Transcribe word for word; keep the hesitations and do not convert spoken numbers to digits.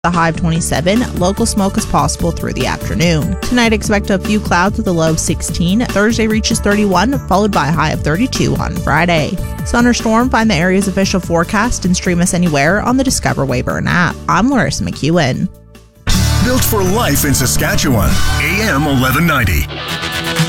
The high of twenty-seven. Local smoke is possible through the afternoon. Tonight, expect a few clouds with a low of sixteen. Thursday reaches thirty-one, followed by a high of thirty-two on Friday. Sun or storm, find the area's official forecast and stream us anywhere on the Discover Weyburn app. I'm Larissa McEwen. Built for life in Saskatchewan. A M eleven ninety.